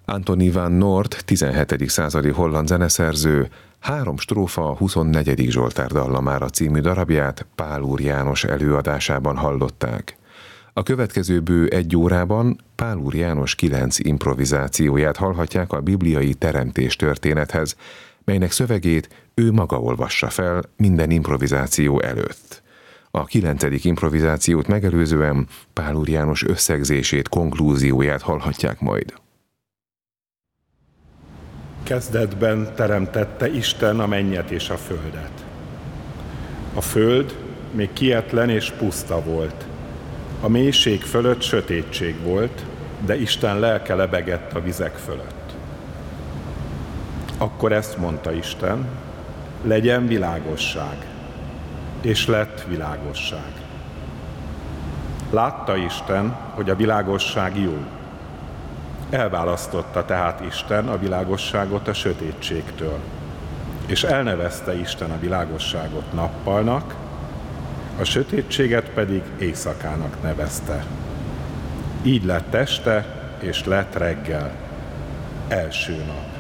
Antoni van Noort, 17. századi holland zeneszerző, 3 strófa a 24. Zsoltár dallamára című darabját Pál Úr János előadásában hallották. A következő bő 1 órában Pál Úr János 9 improvizációját hallhatják a bibliai teremtés történethez, melynek szövegét ő maga olvassa fel minden improvizáció előtt. A 9. improvizációt megelőzően Pál Úr János összegzését, konklúzióját hallhatják majd. Kezdetben teremtette Isten a mennyet és a földet. A föld még kietlen és puszta volt. A mélység fölött sötétség volt, de Isten lelke lebegett a vizek fölött. Akkor ezt mondta Isten, legyen világosság, és lett világosság. Látta Isten, hogy a világosság jó. Elválasztotta tehát Isten a világosságot a sötétségtől, és elnevezte Isten a világosságot nappalnak, a sötétséget pedig éjszakának nevezte. Így lett este, és lett reggel, első nap.